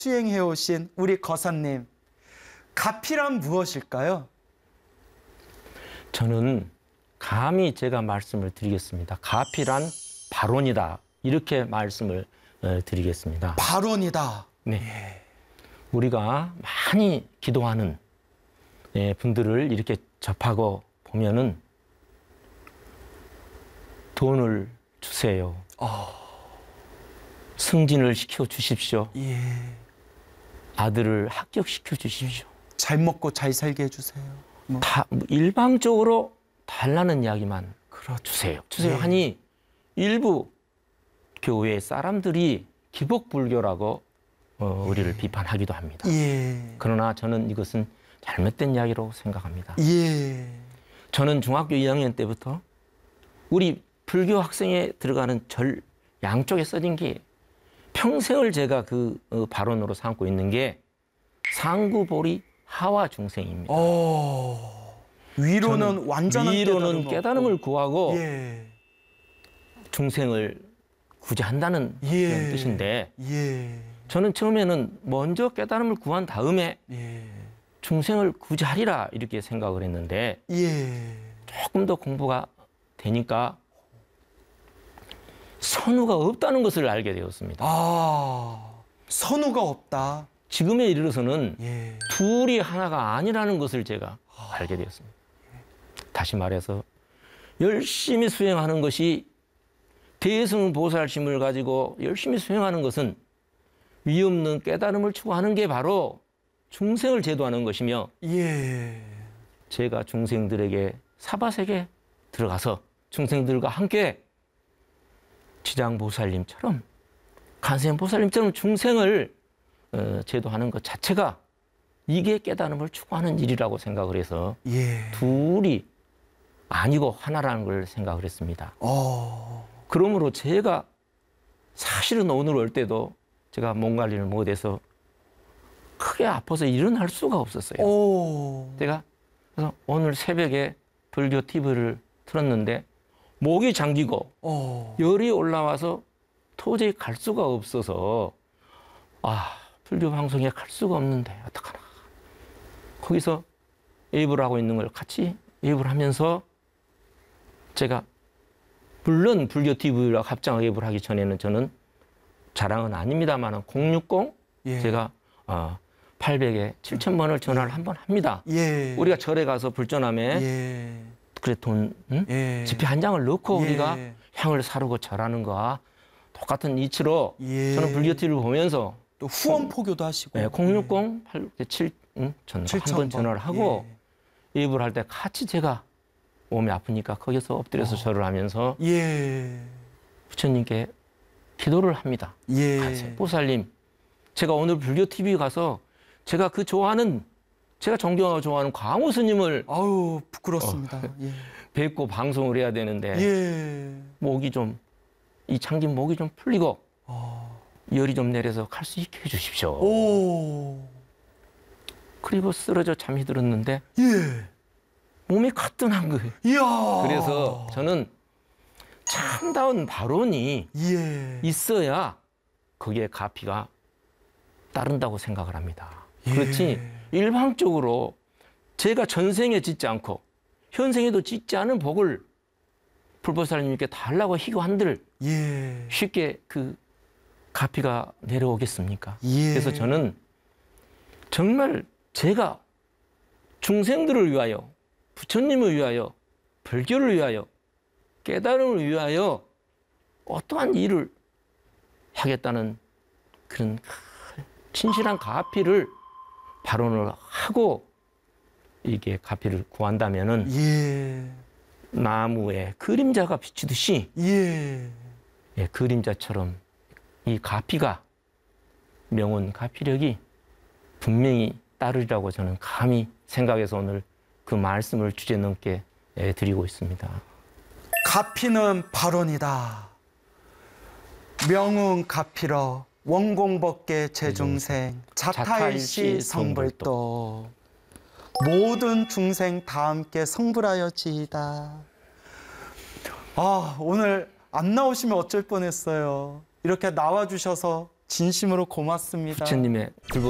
수행해 오신 우리 거사님, 가피란 무엇일까요? 저는 감히 제가 말씀을 드리겠습니다. 가피란 발언이다. 이렇게 말씀을 드리겠습니다. 발언이다. 네. 우리가 많이 기도하는 분들을 이렇게 접하고 보면은 돈을 주세요. 승진을 시켜 주십시오. 예. 아들을 합격시켜 주십시오. 잘 먹고 잘 살게 해주세요. 다 일방적으로 달라는 이야기만 주세요. 주세요 예. 하니 일부 교회 사람들이 기복불교라고 우리를 비판하기도 합니다. 예. 그러나 저는 이것은 잘못된 이야기로 생각합니다. 예. 저는 중학교 2학년 때부터 우리 불교 학생에 들어가는 절 양쪽에 써진 게 평생을 제가 그 발언으로 삼고 있는 게 상구보리 하와 중생입니다. 위로는 완전한 위로는 깨달음을 구하고 예. 중생을 구제한다는 예. 그런 뜻인데 예. 저는 처음에는 먼저 깨달음을 구한 다음에 예. 중생을 구제하리라 이렇게 생각을 했는데 예. 조금 더 공부가 되니까 선우가 없다는 것을 알게 되었습니다. 선우가 없다. 지금에 이르러서는 예. 둘이 하나가 아니라는 것을 제가 알게 되었습니다. 다시 말해서 열심히 수행하는 것이 대승보살심을 가지고 열심히 수행하는 것은 위 없는 깨달음을 추구하는 게 바로 중생을 제도하는 것이며 예. 제가 중생들에게 사바세계 들어가서 중생들과 함께 지장보살님처럼 간세음보살님처럼 중생을 제도하는 것 자체가 이게 깨달음을 추구하는 일이라고 생각을 해서 예. 둘이 아니고 하나라는 걸 생각을 했습니다. 그러므로 제가 사실은 오늘 올 때도 제가 몸 관리를 못해서 크게 아파서 일어날 수가 없었어요. 제가 그래서 오늘 새벽에 불교 TV를 틀었는데 목이 잠기고 열이 올라와서 도저히 갈 수가 없어서 불교 방송에 갈 수가 없는데 어떡하나. 거기서 예불 하고 있는 걸 같이 예불 하면서 제가 물론 불교 TV라 합장 예불 하기 전에는 저는 자랑은 아닙니다만 060 예. 제가 800에 7,000번을 전화를 한 번 합니다. 예. 우리가 절에 가서 불전함에 예. 그래 돈 예. 지폐 한 장을 넣고 예. 우리가 향을 사르고 절하는 거와 똑같은 이치로 예. 저는 불교 TV를 보면서 또 후원 포교도 하시고. 060 807 전 한번 전화를 하고 예불 할 때 같이 제가 몸이 아프니까 거기서 엎드려서 절을 하면서 예. 부처님께 기도를 합니다. 예. 보살님, 제가 오늘 불교 TV 가서 제가 그 좋아하는 제가 존경하고 좋아하는 광우 스님을 아우 부끄럽습니다. 예. 뵙고 방송을 해야 되는데 예. 목이 좀 이 잠긴 목이 좀 풀리고 열이 좀 내려서 갈 수 있게 해주십시오. 그리고 쓰러져 잠이 들었는데 예. 몸이 가뿐한 거예요. 이야. 그래서 저는 참다운 발언이 예. 있어야 거기에 가피가 따른다고 생각을 합니다. 예. 그렇지 일방적으로 제가 전생에 짓지 않고 현생에도 짓지 않은 복을 불보살님께 달라고 희고한들 예. 쉽게 그 가피가 내려오겠습니까? 예. 그래서 저는 정말 제가 중생들을 위하여 부처님을 위하여 불교를 위하여 깨달음을 위하여 어떠한 일을 하겠다는 그런 진실한 가피를 발언을 하고 이게 가피를 구한다면은 예. 나무에 그림자가 비치듯이 예. 그림자처럼 이 가피가 명운 가피력이 분명히 따르리라고 저는 감히 생각해서 오늘 그 말씀을 주제 넘게 드리고 있습니다. 가피는 발언이다. 명운 가피러 원공법계 제중생 자타일시 성불도 모든 중생 다 함께 성불하여지이다. 오늘 안 나오시면 어쩔 뻔했어요. 이렇게 나와주셔서 진심으로 고맙습니다. 부처님의 굴복